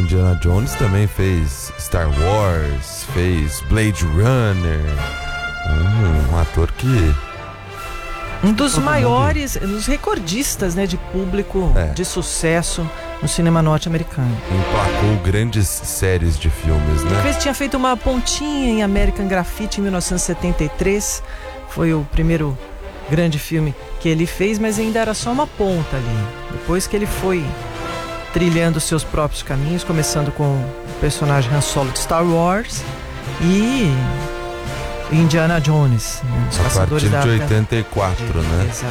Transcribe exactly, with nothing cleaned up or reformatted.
Indiana Jones também fez Star Wars, fez Blade Runner. Um, um ator que... Um dos maiores, mundo... dos recordistas, né, de público, é. de sucesso no cinema norte-americano. Emplacou grandes séries de filmes, né? Ele tinha feito uma pontinha em American Graffiti em mil novecentos e setenta e três. Foi o primeiro grande filme que ele fez, mas ainda era só uma ponta ali. Depois que ele foi trilhando seus próprios caminhos, começando com o personagem Han Solo de Star Wars e Indiana Jones, né? Os a partir de da oitenta e quatro, né? Exato.